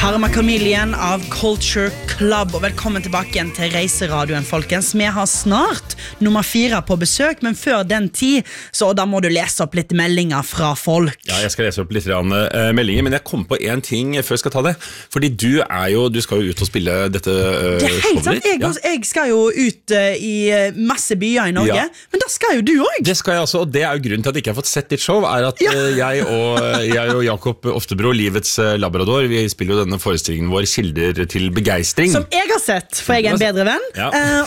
Karma Chameleon av Culture Club, og velkommen tilbake igjen til Reiseradioen, folkens. Vi har snart nummer 4 på besøk, men før den tid, så da må du lese opp litt meldinger fra folk. Ja, jeg skal lese opp litt meldinger, men jeg kom på en ting før jeg skal ta det. Fordi du skal jo ut og spille dette Det er helt sant, jeg skal jo ut i masse byer i Norge, men da skal jo du også. Det skal jeg også, og det er jo grunnen til at jeg ikke har fått sett ditt show, er at jeg og Jakob Oftebro, livets labrador, vi spiller jo denne forestillingen vår Kilder til begeistring. Som jeg har sett, for jeg er en bedre venn. Ja.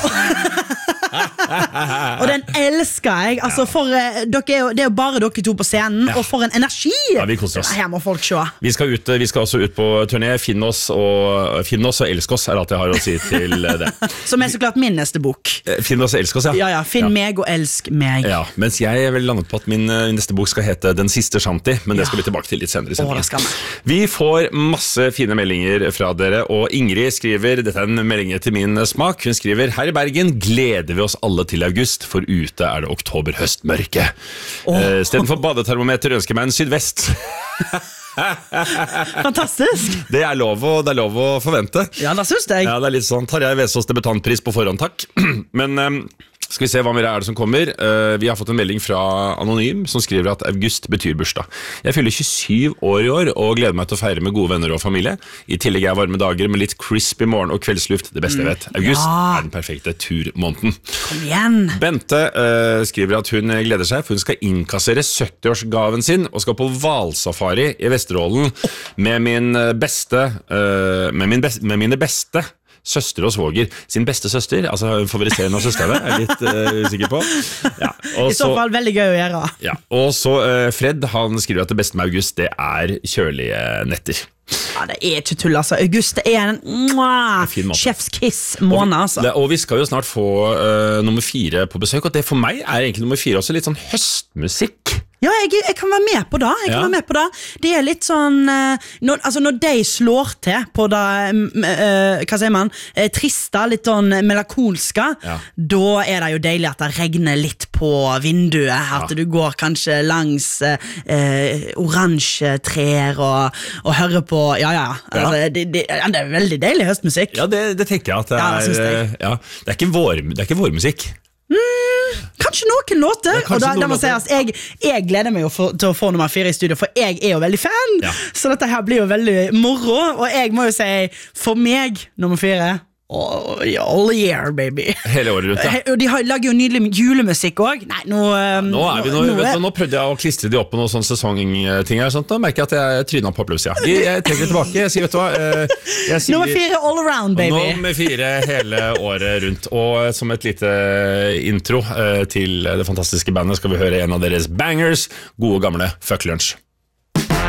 Og den elsker jeg. Altså, det er jo bare dere to på scenen, og for en energi. Ja, vi koser oss. Her må folk se. Vi skal også ut på turné. Finn oss og elsk oss er alt jeg har å si til det. Som er så klart min neste bok. Finn oss og elsk oss, ja. Finn meg og elsk meg. Ja, mens jeg vel landet på at min neste bok skal hete Den siste Shanti, men det skal vi tilbake til litt senere i sendingen. Vi får masse fine meldinger fra dere, og Ingrid skriver, dette er en melding til min smak, hun skriver: her i Bergen gleder vi oss alle til august, for ute er det oktober-høstmørke. Stedet for badetermometer ønsker meg en sydvest. Fantastisk. Det er lov å forvente. Ja, det synes jeg. Ja, det er litt sånn, Tarjei Vesaas debutantpris på forhånd, takk. Men skal vi se hva mer er det som kommer. Vi har fått en melding fra Anonym som skriver at august betyr bursdag. Jeg fyller 27 år i år og gleder meg til å feire med gode venner og familie. I tillegg er varme dager med litt crispy morgen og kveldsluft det beste jeg vet. August er den perfekte turmåneden. Kom igjen. Bente skriver at hun gleder seg, for hun skal innkassere 70-årsgaven sin og skal på hvalsafari i Vesterålen med mine beste søstre og svoger. Sin beste søster, altså favoriserende av søsterne, er litt usikker på. Ja, i så fall veldig gøy å gjøre. Ja, og så Fred, han skriver at det beste med august, det er kjølige netter. Ja, det er ikke tull, altså. August er en chefskiss-måned, altså. Og vi skal jo snart få nummer 4 på besøk, og det for meg er egentlig nummer 4 også litt sånn høstmusikk. Ja, jeg kan være med på det. Det er litt sånn når de slår til på det, hva sier man, trista, litt sånn melakolska, da er det jo deilig at det regner litt på vinduet, at du går kanskje langs oransje trær og hører på, altså, det er veldig deilig høstmusikk. Ja, det tenker jeg at det er ikke vårmusikk. Kanskje noen låter, og da må sies jeg gleder meg til å få nummer 4 i studio, for jeg er jo veldig fan, så dette her blir jo veldig moro, og jeg må jo si, for meg, nummer 4 all year, baby. Hele året rundt, ja. Og de lager jo nydelig julemusikk også. Nei, nå prøvde jeg å klistre de opp på noen sånne sesongting her, sånt. Nå merker jeg at jeg trynet på pluss, Jeg trekker det tilbake, jeg sier, vet du hva nummer 4 all around, baby. Nummer 4 hele året rundt. Og som et lite intro til det fantastiske bandet skal vi høre en av deres bangers, gode gamle Fuck Lunch.